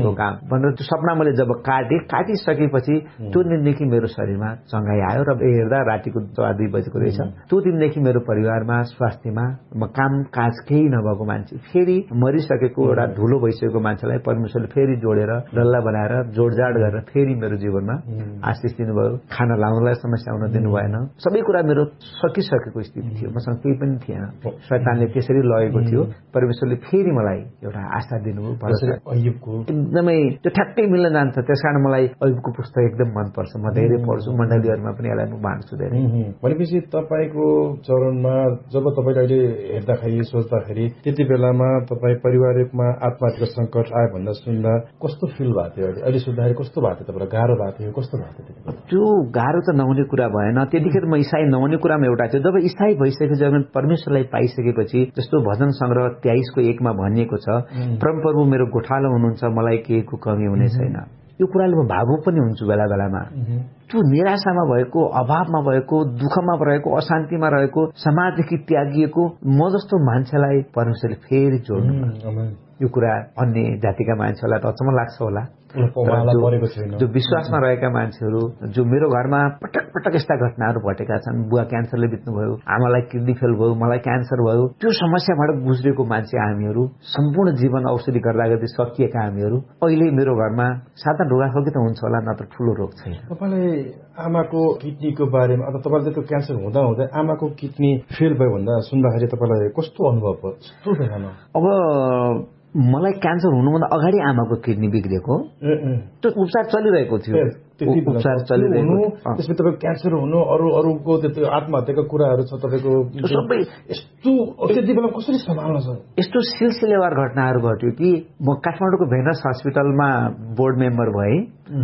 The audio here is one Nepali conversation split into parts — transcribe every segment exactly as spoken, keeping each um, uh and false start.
भनेको काम भनेर त्यो सपना मैले जब काटेँ काटिसकेपछि त्यो दिनदेखि मेरो शरीरमा चङ्गाई आयो र हेर्दा रातिको दुई बजेको रहेछ। त्यो दिनदेखि मेरो परिवारमा स्वास्थ्यमा म काम काज केही नभएको मान्छे फेरि मरिसकेको एउटा धुलो भइसकेको मान्छेलाई परमेश्वरले फेरि जोडेर डल्ला बनाएर जोडजाड गरेर फेरि मेरो जीवनमा आशिष दिनुभयो। खाना लाउनलाई समस्या आउन दिनु भएन। सबै कुरा मेरो सकिसकेको स्थिति थियो, मसँग केही पनि थिएन। शैतानले त्यसरी लगेको थियो, परमेश्वरले फेरि मलाई एउटा आशा दिनुभयो। एकदमै त्यो ठ्याक्कै मिल्न जान्छ। त्यस कारण मलाई अयुबको पुस्तक एकदम मनपर्छ, म धेरै पढ्छु, मण्डलीहरूमा पनि यसलाई म बाँड्छु धेरै। भनेपछि तपाईँको चरणमा जब तपाईँले अहिले हेर्दाखेरि सोच्दाखेरि त्यति बेलामा तपाईँ पारिवारिकमा आत्माको सङ्कट आयो भन्दा सुन्दा कस्तो फिल भएको थियो? अहिले अहिले सुन्दाखेरि कस्तो भएको थियो? तपाईँलाई गाह्रो भएको थियो? कस्तो भएको थियो? त्यो गाह्रो त नहुने कुरा भएन। त्यतिखेर म इसाई नहुने कुरामा एउटा थियो, जब इसाई भइसकेपछि जब परमेश्वरलाई पाइसकेपछि जस्तो भजन सङ्ग्रह तेइसको एकमा भनिएको छ, परमप्रभु मेरो गोठालो हुनुहुन्छ, मलाई केहीको कमी हुने छैन। यो कुराले म भावुक पनि हुन्छु बेला बेलामा। त्यो निराशामा भएको, अभावमा भएको, दुःखमा रहेको, अशान्तिमा रहेको, समाजदेखि त्यागिएको म जस्तो मान्छेलाई परमेश्वरले फेरि जोड्नु। यो कुरा अन्य जातिका मान्छेहरूलाई त अचम्म लाग्छ होला, जो विश्वासमा रहेका मान्छेहरू, जो मेरो घरमा पटक पटक यस्ता घटनाहरू घटेका छन्, बुवा क्यान्सरले बित्नुभयो, आमालाई किडनी फेल भयो, मलाई क्यान्सर भयो, त्यो समस्याबाट गुज्रेको मान्छे हामीहरू, सम्पूर्ण जीवन औषधि गर्दा गर्दै सकिएका हामीहरू, अहिले मेरो घरमा साधारण ढुगाखोकी त हुन्छ होला, नत्र ठुलो रोग छैन। तपाईँले आमाको किडनीको बारेमा अथवा तपाईँले त्यो क्यान्सर हुँदा हुँदै आमाको किडनी फेल भयो भन्दा सुन्दाखेरि तपाईँलाई कस्तो अनुभव भयो? अब मलाई क्यान्सर हुनुभन्दा अगाडि आमाको किडनी बिग्रेको, त्यो उपचार चलिरहेको थियो, उपचार चलिरहेको। त्यसपछि तपाईँको क्यान्सर हुनु, अरू अरूको त्यो आत्महत्याको कुराहरू छ तपाईँको, सबै यस्तो त्यति बेला कसरी सम्हाल्न छ? यस्तो सिलसिलेवार घटनाहरू घट्यो कि म काठमाडौँको भेनस हस्पिटलमा बोर्ड मेम्बर भएँ।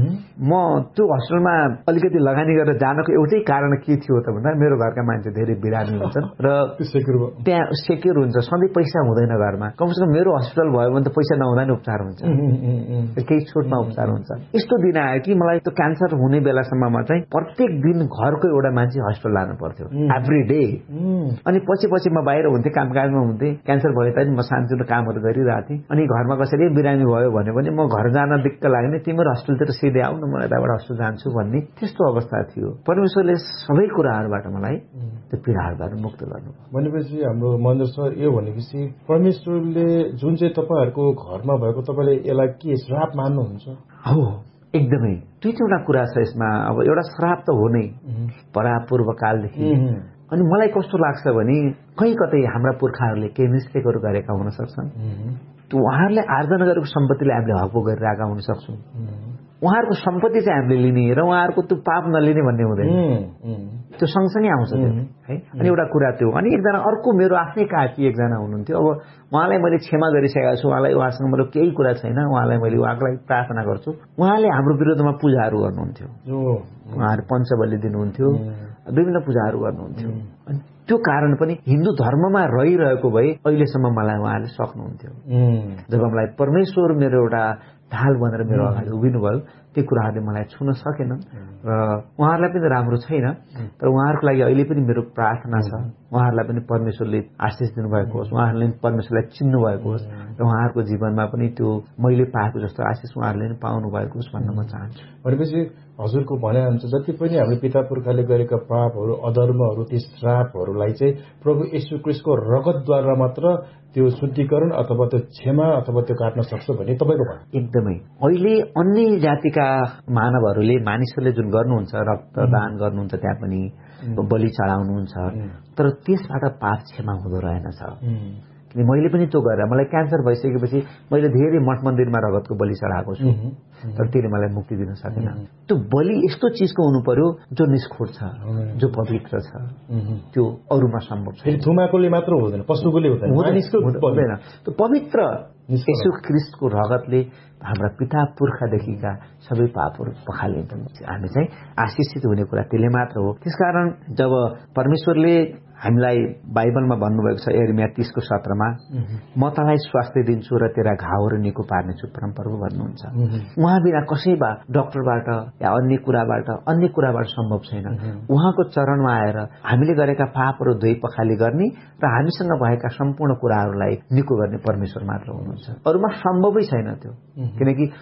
म त्यो हस्पिटलमा अलिकति लगानी गरेर जानको एउटै कारण के थियो त भन्दा मेरो घरका मान्छे धेरै बिरामी हुन्छन् र त्यहाँ सेक्युर हुन्छ, सधैँ पैसा हुँदैन घरमा। कमसेकम मेरो हस्पिटल भयो भने त पैसा नहुँदा नि उपचार हुन्छ, केही छुटमा उपचार हुन्छ। यस्तो दिन आयो कि मलाई त्यो क्यान्सर हुने बेलासम्ममा चाहिँ प्रत्येक दिन घरको एउटा मान्छे हस्पिटल लानु पर्थ्यो, एभ्री डे। अनि पछि पछि म बाहिर हुन्थेँ, कामकाजमा हुन्थेँ, क्यान्सर भयो त म सानसानो कामहरू गरिरहेको थिएँ। अनि घरमा कसैले बिरामी भयो भने पनि म घर जान दिक्क लाग्ने, तिम्रो हस्पिटलतिर सिधै आऊ न, म यताबाट हस्पिटल जान्छु भन्ने त्यस्तो अवस्था थियो। परमेश्वरले सबै कुराहरूबाट मलाई त्यो पीडाहरूबाट मुक्त गर्नुभयो। भनेपछि हाम्रो मन्दिर सर यो भनेपछि परमेश्वरले जुन चाहिँ तपाईँहरूको घरमा भएको, तपाईँले यसलाई के श्राप मान्नुहुन्छ? हो, एकदमै दुईवटा कुरा छ यसमा। अब एउटा श्राप त हो नै, परापूर्वकालदेखि। अनि मलाई कस्तो लाग्छ भने कहीँ कतै हाम्रा पुर्खाहरूले केही मिस्टेकहरू गरेका हुन सक्छन्, त्यो उहाँहरूले आर्जन गरेको सम्पत्तिले हामीले हकपो गरिरहेका हुन सक्छौँ। उहाँहरूको सम्पत्ति चाहिँ हामीले लिने र उहाँहरूको त्यो पाप नलिने भन्ने हुँदैन, त्यो सँगसँगै आउँछ त्यो है। अनि एउटा कुरा त्यो। अनि एकजना अर्को मेरो आफ्नै काकी एकजना हुनुहुन्थ्यो, अब उहाँलाई मैले क्षमा गरिसकेको छु, उहाँलाई उहाँसँग मेरो केही कुरा छैन, उहाँलाई मैले उहाँको लागि प्रार्थना गर्छु। उहाँले हाम्रो विरुद्धमा पूजाहरू गर्नुहुन्थ्यो, उहाँहरू पञ्चबली दिनुहुन्थ्यो, विभिन्न पूजाहरू गर्नुहुन्थ्यो। अनि त्यो कारण पनि हिन्दू धर्ममा रहिरहेको भए अहिलेसम्म मलाई उहाँले सक्नुहुन्थ्यो। जब मलाई परमेश्वर मेरो एउटा ढाल बनेर मेरो अगाडि उभिनु भयो, त्यो कुराहरूले मलाई छुन सकेनन् र उहाँहरूलाई पनि राम्रो छैन। तर उहाँहरूको लागि अहिले पनि मेरो प्रार्थना छ, उहाँहरूलाई पनि परमेश्वरले आशिष दिनुभएको होस्, उहाँहरूले पनि परमेश्वरलाई चिन्नु भएको होस् र उहाँहरूको जीवनमा पनि त्यो मैले पाएको जस्तो आशिष उहाँहरूले पनि पाउनु भएको होस् भन्न म चाहन्छु। भनेपछि हजुरको भनाइअनुसार जति पनि हाम्रो पिता पुर्खाले गरेका पापहरू, अधर्महरू, ती श्रापहरूलाई चाहिँ प्रभु येशू ख्रीष्टको रगतद्वारा मात्र त्यो शुद्धिकरण अथवा त्यो क्षमा अथवा त्यो काट्न सक्छ भन्ने तपाईँको भनाइ? एकदमै। अहिले अन्य जातिका मानवहरूले, मानिसहरूले जुन गर्नुहुन्छ, रक्तदान गर्नुहुन्छ, त्यहाँ पनि बलि चढाउनुहुन्छ, तर त्यसबाट पाप क्षमा हुँदो रहेनछ। किन मैले पनि त्यो गरेर मलाई क्यान्सर भइसकेपछि मैले धेरै मठ मन्दिरमा रगतको बलि चढाएको छु, तर त्यसले मलाई मुक्ति दिन सकेन। त्यो बलि यस्तो चिजको हुनु पर्यो जो निष्ठुर छ, जो पवित्र छ, त्यो अरूमा सम्भव छैन। थुमाकोले मात्र हुँदैन, पशुकोले हुँदैन। त्यो पवित्र येशू ख्रीष्टको रगतले हाम्रा पिता पुर्खादेखिका सबै पापहरू पखालिन्छन्। हामी चाहिँ आशिषित हुने कुरा त्यसले मात्र हो। त्यसकारण जब परमेश्वरले हामीलाई बाइबलमा भन्नुभएको छ यिर्मया तीसको सत्रमा, म तँलाई स्वास्थ्य दिन्छु र तेरा घाउहरू निको पार्नेछु परमप्रभु भन्नुहुन्छ। उहाँ बिना कसैबाट, डक्टरबाट या अन्य कुराबाट अन्य कुराबाट सम्भव छैन। उहाँको चरणमा आएर हामीले गरेका पापहरू धोइ पखाली गर्ने र हामीसँग भएका सम्पूर्ण कुराहरूलाई निको गर्ने परमेश्वर मात्र हुनुहुन्छ, अरूमा सम्भवै छैन त्यो। किनकि